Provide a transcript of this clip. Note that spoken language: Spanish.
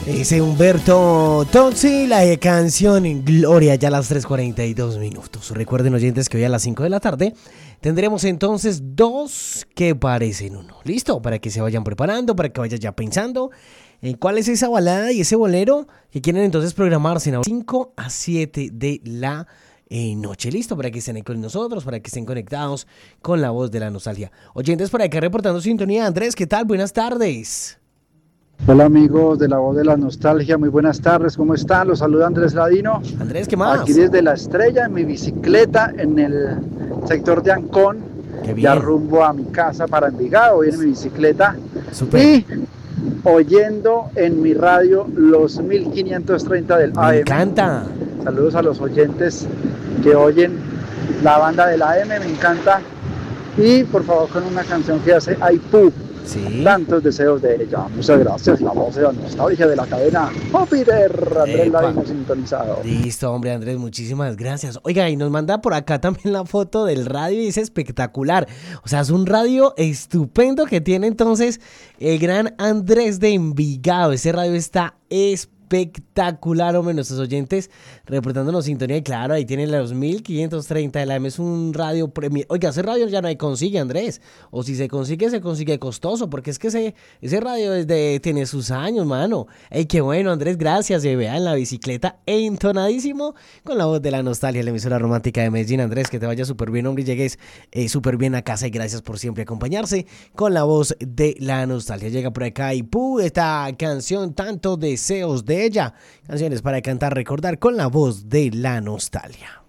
Dice Humberto Tozzi, la canción Gloria, ya a las 3:42 minutos. Recuerden, oyentes, que hoy a las 5 de la tarde tendremos entonces dos que parecen uno. ¿Listo? Para que se vayan preparando, para que vayan ya pensando en cuál es esa balada y ese bolero que quieren entonces programarse en 5 a 7 de la noche. Listo, para que estén ahí con nosotros, para que estén conectados con la voz de la nostalgia. Oyentes por acá reportando sintonía. Andrés, ¿qué tal? Buenas tardes. Hola amigos de la voz de la nostalgia, muy buenas tardes, ¿cómo están? Los saluda Andrés Ladino. Andrés, ¿qué más? Aquí desde La Estrella, en mi bicicleta, en el sector de Ancón, ya rumbo a mi casa para Envigado, voy en mi bicicleta. Super. Y oyendo en mi radio los 1530 del AM. Me encanta. Saludos a los oyentes que oyen la banda del AM, me encanta. Y por favor con una canción que hace Aipú. Sí. Tantos deseos de ella. Muchas gracias. La voz de la nostalgia de la cadena Júpiter. Andrés Ladino sintonizado. Listo, hombre, Andrés, muchísimas gracias. Oiga, y nos manda por acá también la foto del radio y dice espectacular. O sea, es un radio estupendo que tiene entonces el gran Andrés de Envigado. Ese radio está espectacular, hombre, nuestros oyentes reportándonos sintonía. Y claro, ahí tienen los 1530 de la AM. Es un radio premier. Oiga, ese radio ya no hay consigue, Andrés. O si se consigue costoso, porque es que ese radio tiene sus años, mano. Ey, qué bueno, Andrés, gracias. Se vea en la bicicleta entonadísimo con la voz de la nostalgia, la emisora romántica de Medellín. Andrés, que te vaya súper bien, hombre, y llegues súper bien a casa. Y gracias por siempre acompañarse con la voz de la nostalgia. Llega por acá y esta canción, tantos deseos de ella. Canciones para cantar, recordar con la voz de la nostalgia.